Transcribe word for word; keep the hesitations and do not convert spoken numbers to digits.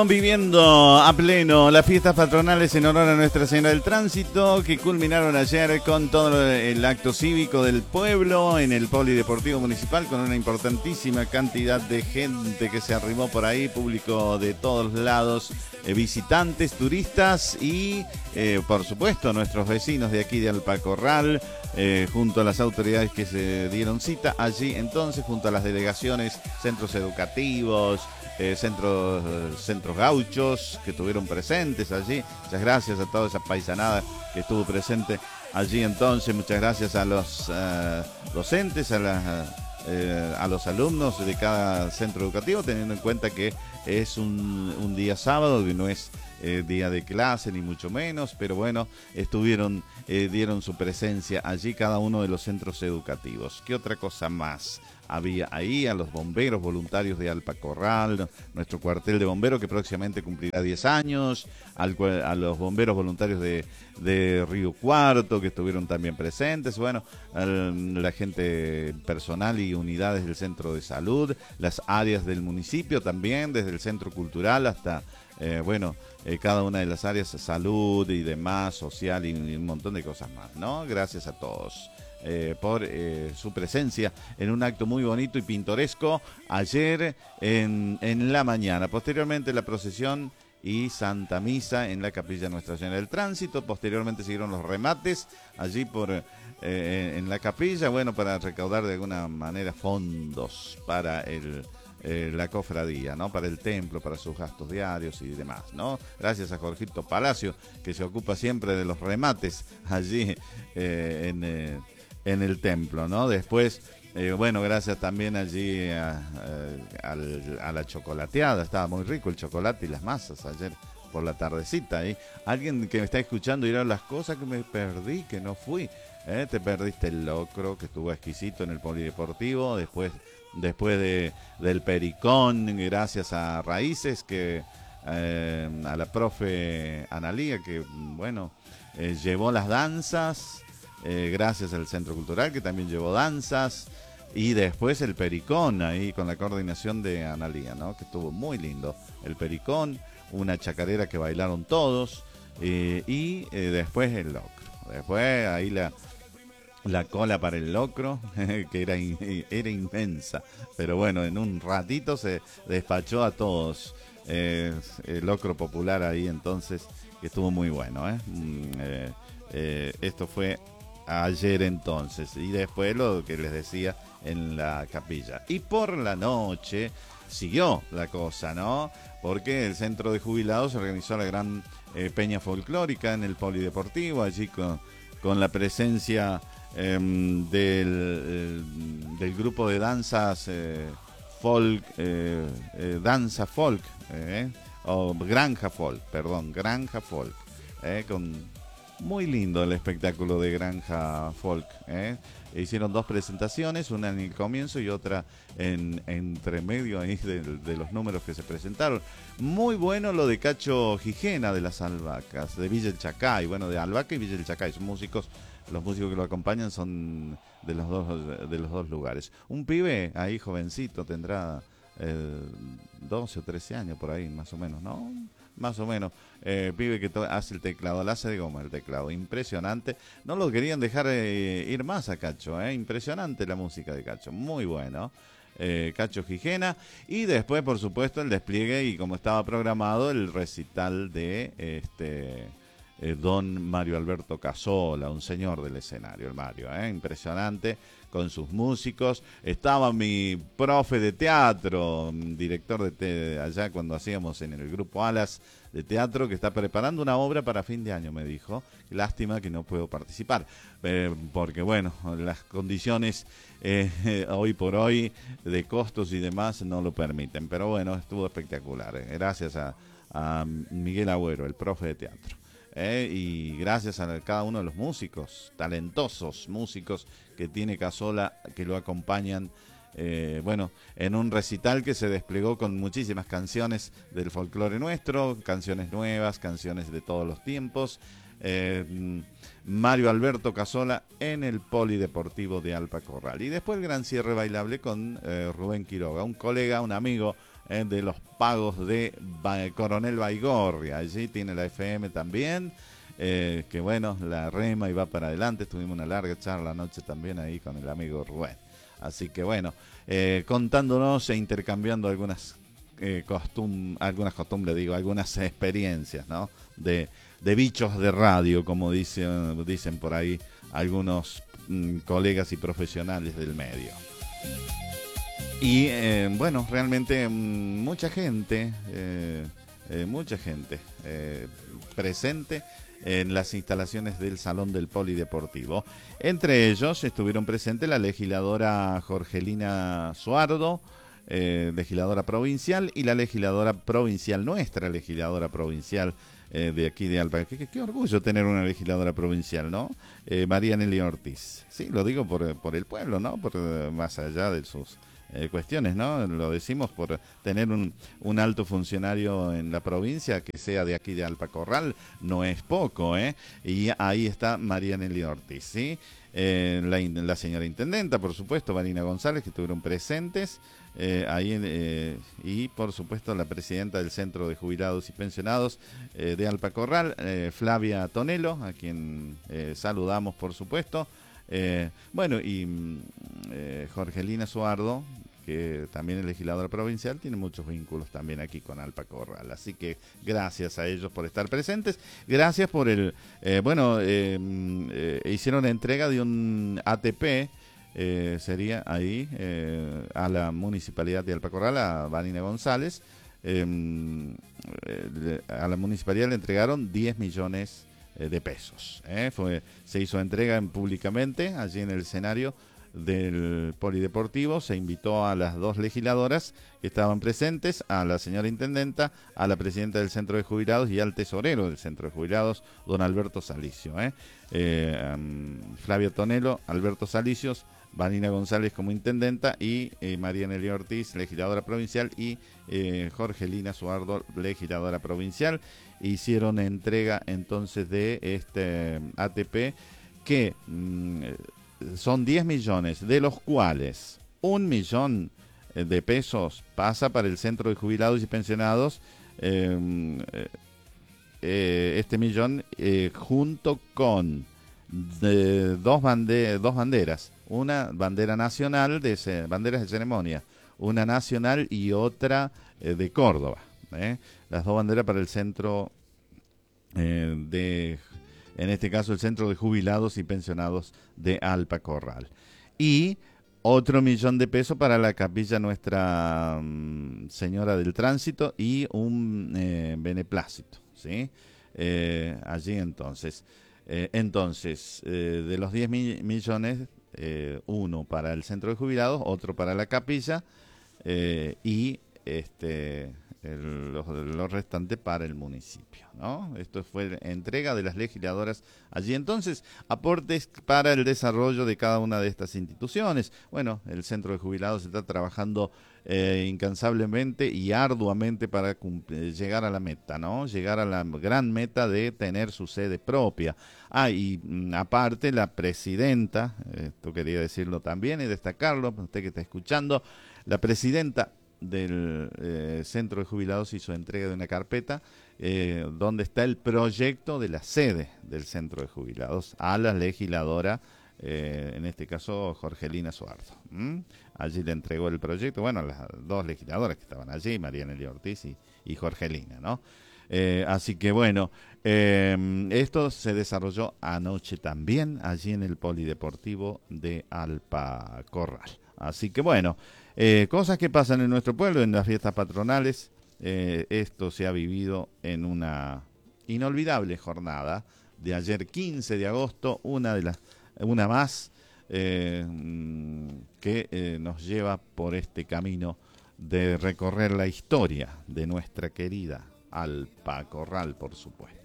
Viviendo a pleno las fiestas patronales en honor a Nuestra Señora del Tránsito, que culminaron ayer con todo el acto cívico del pueblo en el Polideportivo Municipal, con una importantísima cantidad de gente que se arrimó por ahí, público de todos lados, eh, visitantes, turistas y, eh, por supuesto, nuestros vecinos de aquí de Alpacorral, eh, junto a las autoridades que se dieron cita allí entonces, junto a las delegaciones, centros educativos, Eh, centros, centros gauchos que estuvieron presentes allí. Muchas gracias a toda esa paisanada que estuvo presente allí entonces. Muchas gracias a los uh, docentes, a, la, eh, a los alumnos de cada centro educativo, teniendo en cuenta que es un, un día sábado, que no es eh, día de clase ni mucho menos, pero bueno, estuvieron, eh, dieron su presencia allí cada uno de los centros educativos. ¿Qué otra cosa más había ahí? A los bomberos voluntarios de Alpacorral, nuestro cuartel de bomberos que próximamente cumplirá diez años, al, a los bomberos voluntarios de, de Río Cuarto que estuvieron también presentes, bueno, al, la gente personal y unidades del centro de salud, las áreas del municipio también, desde el centro cultural hasta, eh, bueno, eh, cada una de las áreas, salud y demás, social y, y un montón de cosas más, ¿no? Gracias a todos. Eh, por eh, su presencia en un acto muy bonito y pintoresco ayer en, en la mañana. Posteriormente la procesión y Santa Misa en la Capilla Nuestra Señora del Tránsito. Posteriormente siguieron los remates allí por eh, en la capilla, bueno, para recaudar de alguna manera fondos para el Eh, la cofradía, ¿no? Para el templo, para sus gastos diarios y demás, ¿no? Gracias a Jorgito Palacio, que se ocupa siempre de los remates allí eh, en, eh, en el templo, ¿no? Después, eh, bueno, gracias también allí a, a, a, a la chocolateada, estaba muy rico el chocolate y las masas ayer por la tardecita, ¿eh? Alguien que me está escuchando dirá las cosas que me perdí, que no fui, ¿eh? Te perdiste el locro, que estuvo exquisito en el Polideportivo, después después de, del Pericón, gracias a Raíces, que eh, a la profe Analía, que bueno, eh, llevó las danzas, eh, gracias al Centro Cultural, que también llevó danzas, y después el Pericón, ahí con la coordinación de Analía, ¿no? Que estuvo muy lindo el Pericón, una chacarera que bailaron todos, eh, y eh, después el locro, después ahí la... La cola para el locro, que era, in, era inmensa, pero bueno, en un ratito se despachó a todos. Eh, el locro popular ahí entonces, que estuvo muy bueno. ¿eh? Eh, eh, esto fue ayer entonces, y después lo que les decía en la capilla. Y por la noche siguió la cosa, ¿no? Porque el centro de jubilados organizó la gran eh, peña folclórica en el Polideportivo, allí con, con la presencia... Eh, del, del grupo de danzas eh, folk, eh, eh, danza folk, eh, o granja folk, perdón, granja folk, eh, con muy lindo el espectáculo de granja folk. Eh. Hicieron dos presentaciones, una en el comienzo y otra en entre medio ahí de, de los números que se presentaron. Muy bueno lo de Cacho Gijena de las Albahacas, de Villa El Chacay, bueno, de Albahaca y Villa El Chacay, son músicos. Los músicos que lo acompañan son de los dos de los dos lugares. Un pibe ahí jovencito, tendrá eh, doce o trece años por ahí, más o menos, ¿no? Más o menos. Eh, pibe que hace el teclado, la hace de goma el teclado. Impresionante. No lo querían dejar eh, ir más a Cacho, ¿eh? Impresionante la música de Cacho. Muy bueno. Eh, Cacho Gijena. Y después, por supuesto, el despliegue y como estaba programado, el recital de... este Eh, don Mario Alberto Casola, un señor del escenario, el Mario, ¿eh? Impresionante, con sus músicos. Estaba mi profe de teatro, director de te allá cuando hacíamos en el grupo Alas de teatro, que está preparando una obra para fin de año, me dijo. Lástima que no puedo participar, eh, porque bueno, las condiciones eh, hoy por hoy de costos y demás no lo permiten, pero bueno, estuvo espectacular. Eh. Gracias a, a Miguel Agüero, el profe de teatro. Eh, y gracias a cada uno de los músicos, talentosos músicos que tiene Casola, que lo acompañan, eh, bueno, en un recital que se desplegó con muchísimas canciones del folclore nuestro, canciones nuevas, canciones de todos los tiempos. Eh, Mario Alberto Casola en el Polideportivo de Alpacorral. Y después el gran cierre bailable con eh, Rubén Quiroga, un colega, un amigo eh, de los pagos de ba- Coronel Baigorria. Allí tiene la F M también. Eh, que bueno, la rema y va para adelante. Tuvimos una larga charla anoche también ahí con el amigo Rubén. Así que bueno, eh, contándonos e intercambiando algunas eh, costum algunas costumbres, digo, algunas experiencias, ¿no? De, de bichos de radio, como dicen, dicen por ahí algunos mm, colegas y profesionales del medio. Y eh, bueno, realmente mm, mucha gente, eh, eh, mucha gente eh, presente en las instalaciones del Salón del Polideportivo. Entre ellos estuvieron presentes la legisladora Jorgelina Suardo, eh, legisladora provincial, y la legisladora provincial, nuestra legisladora provincial eh, de aquí de Alpa. Qué, qué, qué orgullo tener una legisladora provincial, ¿no? Eh, María Nelly Ortiz. Sí, lo digo por, por el pueblo, ¿no? Por, más allá de sus Eh, cuestiones, ¿no? Lo decimos por tener un, un alto funcionario en la provincia que sea de aquí de Alpacorral, no es poco, ¿eh? Y ahí está María Nelly Ortiz, ¿sí? Eh, la, la señora intendenta, por supuesto, Marina González, que estuvieron presentes, eh, ahí, eh, y por supuesto la presidenta del Centro de Jubilados y Pensionados eh, de Alpacorral, eh, Flavia Tonelo, a quien eh, saludamos, por supuesto. Eh, bueno, y eh, Jorgelina Suardo, que también es legisladora provincial, tiene muchos vínculos también aquí con Alpacorral. Así que gracias a ellos por estar presentes. Gracias por el... Eh, bueno, eh, eh, hicieron entrega de un A T P, eh, sería ahí, eh, a la Municipalidad de Alpacorral, a Vanina González. Eh, eh, a la Municipalidad le entregaron diez millones de pesos. ¿eh? Fue, se hizo entrega en, públicamente allí en el escenario del Polideportivo. Se invitó a las dos legisladoras que estaban presentes, a la señora intendenta, a la presidenta del Centro de Jubilados y al tesorero del Centro de Jubilados, don Alberto Salicio. ¿eh? Eh, um, Flavio Tonelo, Alberto Salicios, Vanina González como intendenta y eh, María Nelly Ortiz, legisladora provincial, y eh, Jorgelina Suardo, legisladora provincial. Hicieron entrega entonces de este A T P que mmm, son diez millones, de los cuales un millón de pesos pasa para el Centro de Jubilados y Pensionados. Eh, eh, este millón eh, junto con de, dos, bande, dos banderas, una bandera nacional, de ce, banderas de ceremonia, una nacional y otra eh, de Córdoba. ¿eh? Las dos banderas para el centro eh, de, en este caso el Centro de Jubilados y Pensionados de Alpacorral. Y otro millón de pesos para la capilla Nuestra um, Señora del Tránsito y un eh, beneplácito, ¿sí? Eh, allí entonces. Eh, entonces, eh, de los diez mi millones, eh, uno para el Centro de Jubilados, otro para la capilla eh, y este el, los, los restantes para el municipio, ¿no? Esto fue entrega de las legisladoras allí. Entonces, aportes para el desarrollo de cada una de estas instituciones. Bueno, el Centro de Jubilados está trabajando eh, incansablemente y arduamente para llegar a la meta, ¿no? Llegar a la gran meta de tener su sede propia. Ah, y mm, aparte la presidenta, esto quería decirlo también y destacarlo, usted que está escuchando, la presidenta del eh, Centro de Jubilados hizo entrega de una carpeta eh, donde está el proyecto de la sede del Centro de Jubilados a la legisladora, eh, en este caso Jorgelina Suardo. ¿Mm? Allí le entregó el proyecto, bueno, las dos legisladoras que estaban allí, María Nelly Ortiz y, y Jorgelina, ¿no? Eh, así que bueno, eh, esto se desarrolló anoche también allí en el Polideportivo de Alpacorral. Así que bueno, eh, cosas que pasan en nuestro pueblo, en las fiestas patronales. Eh, esto se ha vivido en una inolvidable jornada de ayer quince de agosto, una de las una más eh, que eh, nos lleva por este camino de recorrer la historia de nuestra querida Alpacorral, por supuesto.